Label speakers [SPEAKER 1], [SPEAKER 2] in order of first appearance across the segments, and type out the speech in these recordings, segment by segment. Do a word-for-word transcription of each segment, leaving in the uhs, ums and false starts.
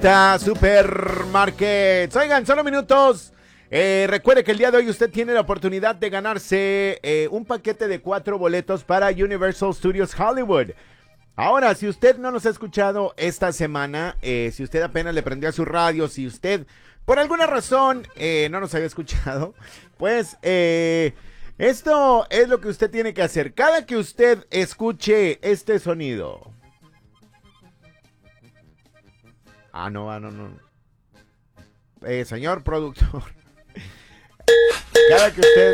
[SPEAKER 1] Bonita Supermarket. Oigan, solo minutos. Eh, recuerde que el día de hoy usted tiene la oportunidad de ganarse eh, un paquete de cuatro boletos para Universal Studios Hollywood. Ahora, si usted no nos ha escuchado esta semana, eh, si usted apenas le prendió a su radio, si usted por alguna razón eh, no nos había escuchado, pues eh, esto es lo que usted tiene que hacer. Cada que usted escuche este sonido. Ah, no, ah, no, no. Eh, señor productor. Cada que usted...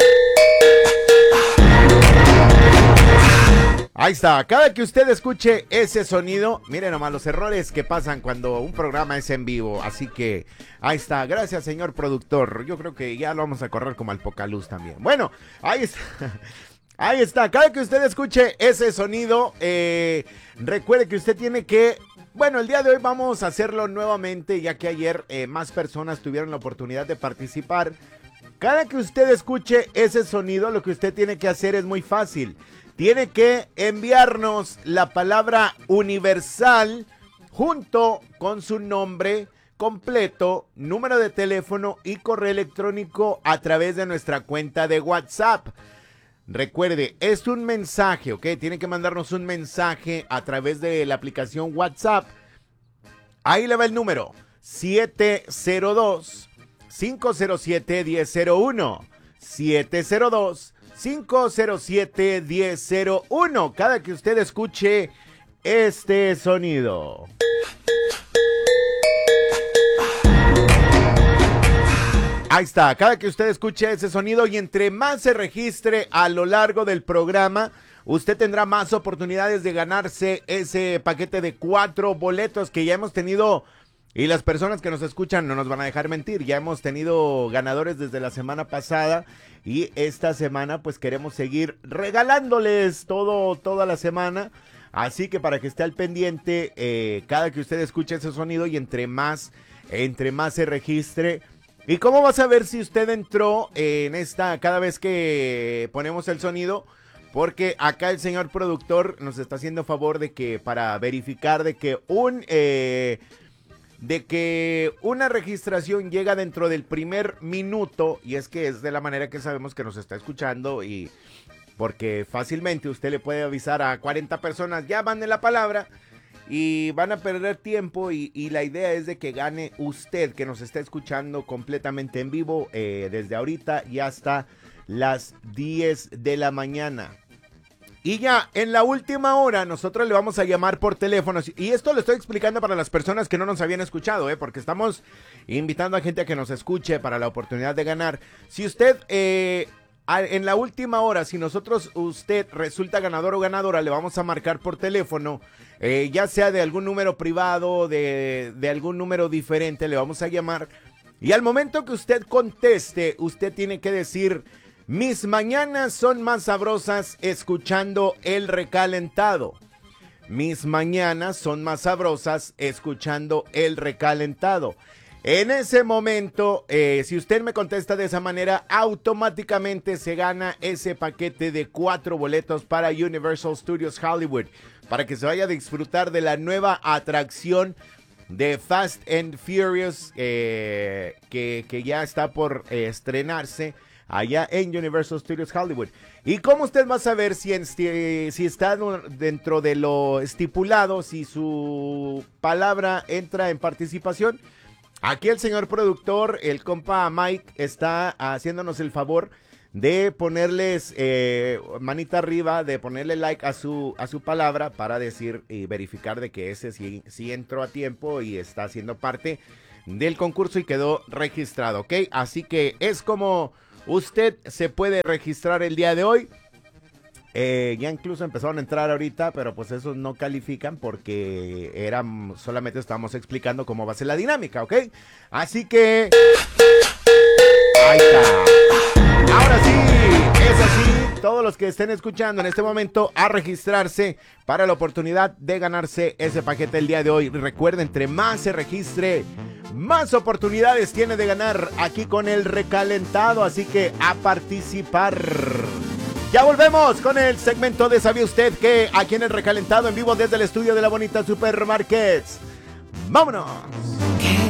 [SPEAKER 1] Ahí está, cada que usted escuche ese sonido, miren nomás los errores que pasan cuando un programa es en vivo, así que ahí está, gracias señor productor, yo creo que ya lo vamos a correr como al Pocaluz también. Bueno, ahí está, ahí está, cada que usted escuche ese sonido, eh, recuerde que usted tiene que, bueno, el día de hoy vamos a hacerlo nuevamente, ya que ayer eh, más personas tuvieron la oportunidad de participar. Cada que usted escuche ese sonido, lo que usted tiene que hacer es muy fácil. Tiene que enviarnos la palabra universal junto con su nombre completo, número de teléfono y correo electrónico a través de nuestra cuenta de WhatsApp. Recuerde, es un mensaje, ¿ok? Tiene que mandarnos un mensaje a través de la aplicación WhatsApp. Ahí le va el número, siete cero dos, cinco cero siete, uno cero cero uno, siete cero dos, cinco cero siete, uno cero cero uno. Cada que usted escuche este sonido. Ahí está, cada que usted escuche ese sonido y entre más se registre a lo largo del programa, usted tendrá más oportunidades de ganarse ese paquete de cuatro boletos que ya hemos tenido. Y las personas que nos escuchan no nos van a dejar mentir, ya hemos tenido ganadores desde la semana pasada y esta semana pues queremos seguir regalándoles todo, toda la semana. Así que para que esté al pendiente, eh, cada que usted escuche ese sonido y entre más, entre más se registre. ¿Y cómo va a saber si usted entró en esta, cada vez que ponemos el sonido? Porque acá el señor productor nos está haciendo favor de que para verificar de que un... Eh, de que una registración llega dentro del primer minuto, y es que es de la manera que sabemos que nos está escuchando, y porque fácilmente usted le puede avisar a cuarenta personas, ya manden la palabra, y van a perder tiempo, y, y la idea es de que gane usted, que nos está escuchando completamente en vivo, eh, desde ahorita y hasta las diez de la mañana. Y ya, en la última hora, nosotros le vamos a llamar por teléfono. Y esto lo estoy explicando para las personas que no nos habían escuchado, ¿eh? Porque estamos invitando a gente a que nos escuche para la oportunidad de ganar. Si usted, eh, en la última hora, si nosotros, usted resulta ganador o ganadora, le vamos a marcar por teléfono, eh, ya sea de algún número privado, de, de algún número diferente, le vamos a llamar. Y al momento que usted conteste, usted tiene que decir... Mis mañanas son más sabrosas escuchando el recalentado. Mis mañanas son más sabrosas escuchando el recalentado. En ese momento, eh, si usted me contesta de esa manera, automáticamente se gana ese paquete de cuatro boletos para Universal Studios Hollywood, para que se vaya a disfrutar de la nueva atracción de Fast and Furious, eh, que, que ya está por eh, estrenarse allá en Universal Studios Hollywood. ¿Y cómo usted va a saber si, en, si, si está dentro de lo estipulado, si su palabra entra en participación? Aquí el señor productor, el compa Mike, está haciéndonos el favor de ponerles eh, manita arriba, de ponerle like a su, a su palabra para decir y verificar de que ese sí, sí entró a tiempo y está haciendo parte del concurso y quedó registrado, ¿ok? Así que es como... usted se puede registrar el día de hoy. Eh, ya incluso empezaron a entrar ahorita, pero pues esos no califican porque eran, solamente estábamos explicando cómo va a ser la dinámica, ¿ok? Así que... ahí está. Ahora sí, es así. Todos los que estén escuchando en este momento a registrarse para la oportunidad de ganarse ese paquete el día de hoy. Recuerden, entre más se registre, más oportunidades tiene de ganar aquí con el recalentado, así que a participar. Ya volvemos con el segmento de ¿Sabía usted que? Aquí en el recalentado en vivo desde el estudio de la Bonita Supermarkets. ¡Vámonos!